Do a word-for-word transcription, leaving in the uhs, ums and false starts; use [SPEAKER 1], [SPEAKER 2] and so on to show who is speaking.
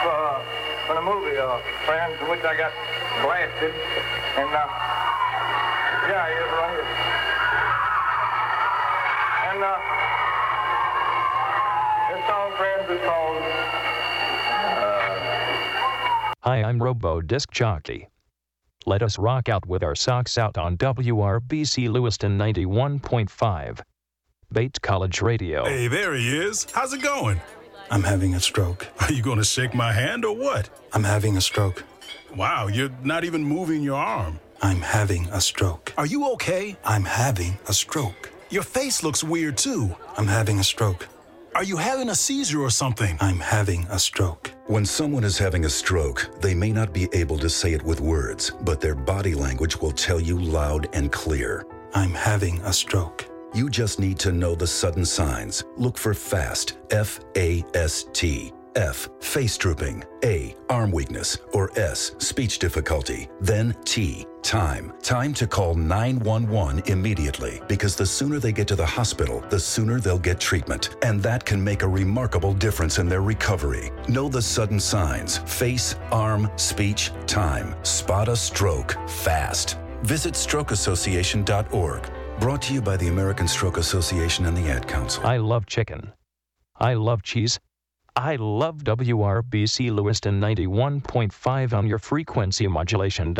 [SPEAKER 1] uh, from a movie, uh, friends, in which I got blasted. And, uh, yeah, he is right here. And, uh, this song, friends, is called, uh...
[SPEAKER 2] Hi, I'm Robo Disc Jockey. Let us rock out with our socks out on W R B C Lewiston ninety-one point five. Bates College Radio.
[SPEAKER 3] Hey, there he is. How's it going?
[SPEAKER 4] I'm having a stroke.
[SPEAKER 3] Are you going to shake my hand or what?
[SPEAKER 4] I'm having a stroke.
[SPEAKER 3] Wow, you're not even moving your arm.
[SPEAKER 4] I'm having a stroke.
[SPEAKER 3] Are you okay?
[SPEAKER 4] I'm having a stroke.
[SPEAKER 3] Your face looks weird, too.
[SPEAKER 4] I'm having a stroke.
[SPEAKER 3] Are you having a seizure or something?
[SPEAKER 4] I'm having a stroke.
[SPEAKER 5] When someone is having a stroke, they may not be able to say it with words, but their body language will tell you loud and clear.
[SPEAKER 4] I'm having a stroke.
[SPEAKER 5] You just need to know the sudden signs. Look for FAST, F A S T. F, face drooping. A, arm weakness. Or S, speech difficulty. Then T, time. Time to call nine one one immediately, because the sooner they get to the hospital, the sooner they'll get treatment. And that can make a remarkable difference in their recovery. Know the sudden signs. Face, arm, speech, time. Spot a stroke fast. Visit stroke association dot org. Brought to you by the American Stroke Association and the Ad Council.
[SPEAKER 2] I love chicken. I love cheese. I love W R B C Lewiston ninety-one point five on your frequency modulation.